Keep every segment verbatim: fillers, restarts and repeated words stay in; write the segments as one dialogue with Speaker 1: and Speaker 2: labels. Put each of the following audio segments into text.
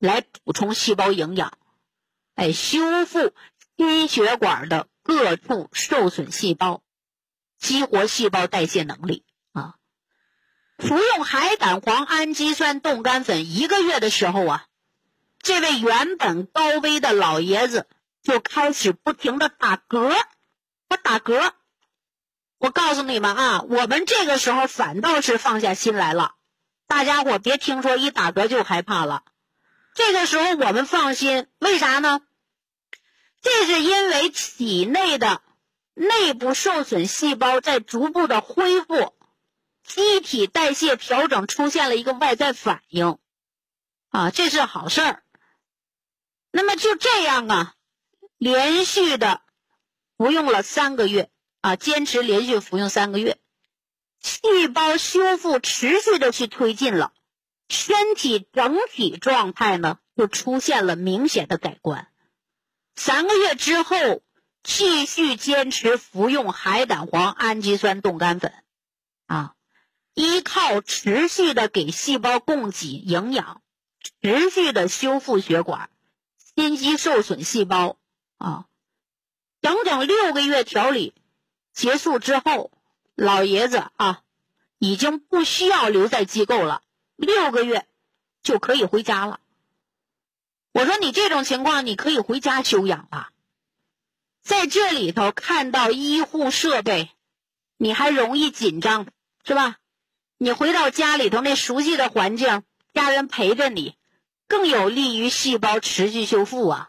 Speaker 1: 来补充细胞营养，哎，修复心血管的各处受损细胞，激活细胞代谢能力啊。服用海胆黄氨基酸冻干粉一个月的时候啊，这位原本高危的老爷子就开始不停的打嗝，他打嗝。我告诉你们啊，我们这个时候反倒是放下心来了，大家伙别听说一打嗝就害怕了。这个时候我们放心，为啥呢？这是因为体内的内部受损细胞在逐步的恢复，机体代谢调整出现了一个外在反应啊，这是好事儿。那么就这样啊，连续的服用了三个月啊，坚持连续服用三个月，细胞修复持续的去推进了，身体整体状态呢就出现了明显的改观。三个月之后，继续坚持服用海胆黄氨基酸冻干粉啊，依靠持续的给细胞供给营养，持续的修复血管、心肌受损细胞啊，整整六个月调理结束之后，老爷子啊已经不需要留在机构了，六个月就可以回家了。我说你这种情况你可以回家休养了。在这里头看到医护设备，你还容易紧张，是吧？你回到家里头那熟悉的环境，家人陪着你，更有利于细胞持续修复啊。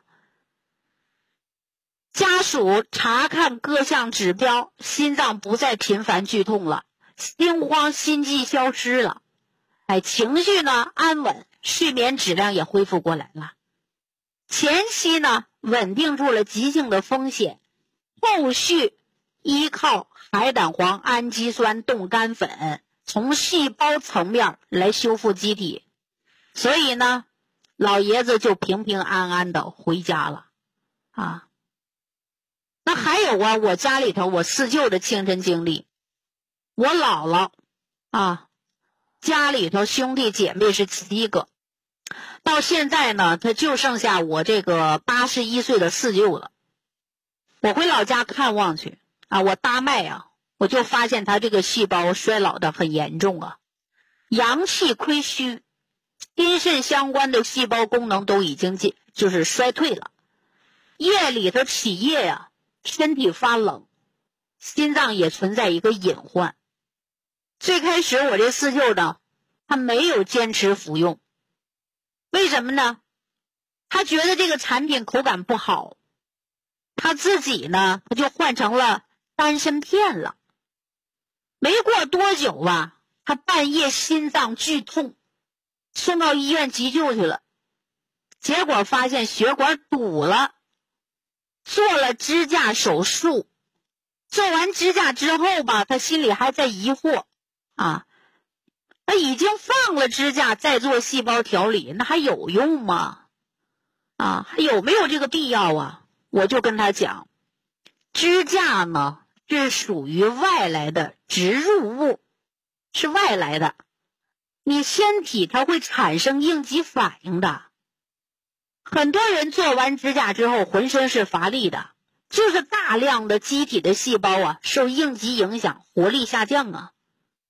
Speaker 1: 家属查看各项指标，心脏不再频繁剧痛了，心慌心悸消失了，哎，情绪呢安稳，睡眠质量也恢复过来了。前期呢稳定住了急性的风险，后续依靠海胆黄氨基酸冻干粉从细胞层面来修复机体，所以呢老爷子就平平安安的回家了啊。那还有啊，我家里头我四舅的亲身经历，我姥姥啊，家里头兄弟姐妹是七个，到现在呢他就剩下我这个八十一岁的四舅了。我回老家看望去啊，我搭脉啊，我就发现他这个细胞衰老的很严重啊，阳气亏虚，心肾相关的细胞功能都已经就是衰退了，夜里头起夜呀、啊身体发冷，心脏也存在一个隐患。最开始我这四舅呢，他没有坚持服用，为什么呢？他觉得这个产品口感不好，他自己呢，他就换成了丹参片了。没过多久啊，他半夜心脏剧痛，送到医院急救去了，结果发现血管堵了。做了支架手术，做完支架之后吧，他心里还在疑惑啊，他已经放了支架再做细胞调理，那还有用吗？啊，还有没有这个必要啊？我就跟他讲，支架呢是属于外来的植入物，是外来的，你身体它会产生应激反应的。很多人做完支架之后浑身是乏力的，就是大量的机体的细胞啊受应激影响，活力下降啊。